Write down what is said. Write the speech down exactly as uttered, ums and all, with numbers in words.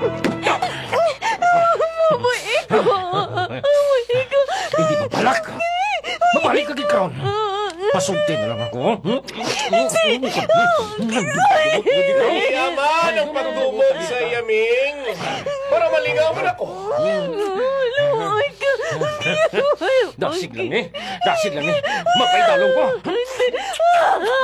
Mamaig ko! Mamaig ko! Hindi mabalak! Mabalik ka gikaron! Pasulti na lang ako, hmm? Yaman ang pagtubog sa yaming para malingawan ako. Mamaig ko! Dasig lang eh! Dasig lang eh! Mapaidalong ko!